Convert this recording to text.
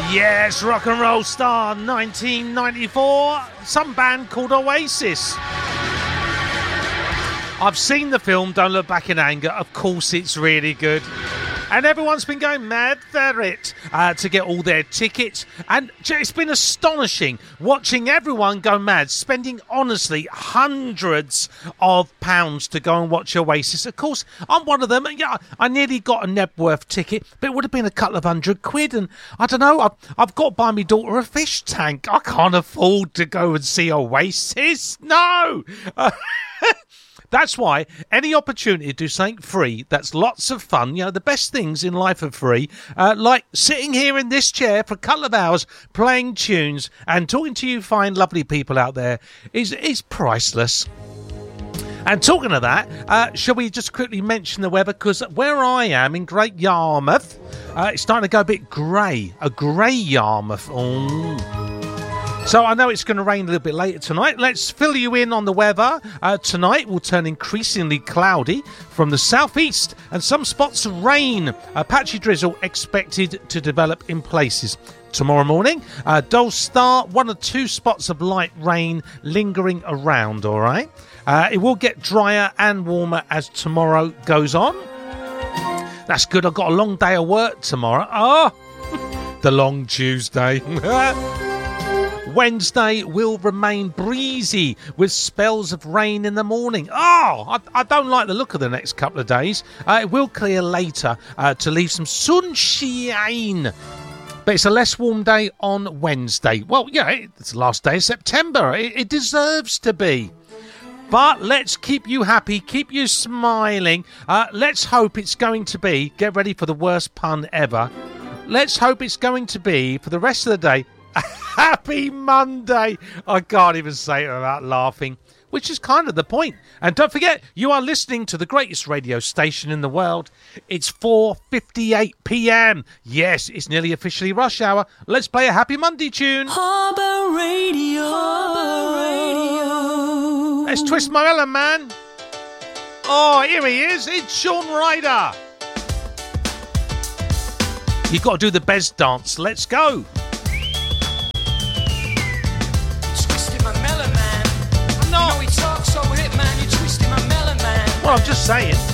Yes, rock and roll star, 1994, some band called Oasis. I've seen the film, Don't Look Back in Anger. Of course, it's really good. And everyone's been going mad for it to get all their tickets. And it's been astonishing watching everyone go mad, spending, honestly, hundreds of pounds to go and watch Oasis. Of course, I'm one of them. Yeah, I nearly got a Nebworth ticket, but it would have been a couple of £100. And I don't know, I've got to buy my daughter a fish tank. I can't afford to go and see Oasis. No! That's why any opportunity to do something free, that's lots of fun, the best things in life are free, like sitting here in this chair for a couple of hours playing tunes and talking to you fine, lovely people out there is priceless. And talking of that, shall we just quickly mention the weather? Because where I am in Great Yarmouth, it's starting to go a bit grey. A grey Yarmouth. So I know it's going to rain a little bit later tonight. Let's fill you in on the weather. Tonight will turn increasingly cloudy from the southeast and some spots of rain. A patchy drizzle expected to develop in places. Tomorrow morning, dull start, 1 or 2 spots of light rain lingering around, all right? It will get drier and warmer as tomorrow goes on. That's good. I've got a long day of work tomorrow. The long Tuesday. Wednesday will remain breezy with spells of rain in the morning. I don't like the look of the next couple of days. It will clear later to leave some sunshine. But it's a less warm day on Wednesday. Well, yeah, it's the last day of September. It deserves to be. But let's keep you happy, keep you smiling. Let's hope it's going to be, get ready for the worst pun ever. Let's hope it's going to be, for the rest of the day, Happy Monday. I can't even say it without laughing, which is kind of the point. And don't forget, you are listening to the greatest radio station in the world. It's 4:58 p.m. Yes, it's nearly officially rush hour. Let's play a Happy Monday tune. Harbour Radio. Harbour Radio. Let's twist my melon, man. Oh, here he is. It's Shaun Ryder. You've got to do the Bez dance. Let's go. Well, I'm just saying.